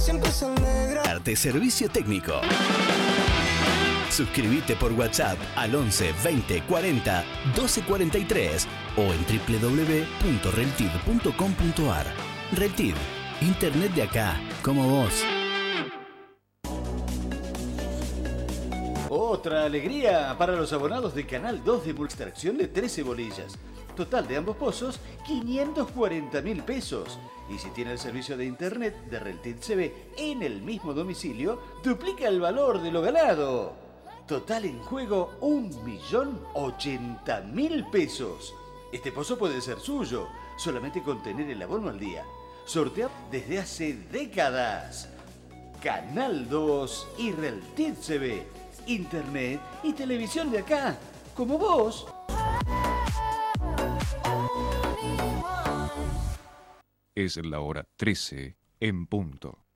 siempre se alegra. Arte Servicio Técnico. Suscríbete por WhatsApp al 11 20 40 12 43 o en www.reltid.com.ar. Reltid, internet de acá, como vos. Otra alegría para los abonados de Canal 2 de extracción de 13 bolillas. Total de ambos pozos, 540.000 pesos. Y si tiene el servicio de internet de Reltid CB en el mismo domicilio, duplica el valor de lo ganado. Total en juego, 1.080.000 pesos. Este pozo puede ser suyo, solamente con tener el abono al día. Sorteado desde hace décadas. Canal 2 y Reltid CB. Internet y televisión de acá, como vos. Es la hora 13 en punto.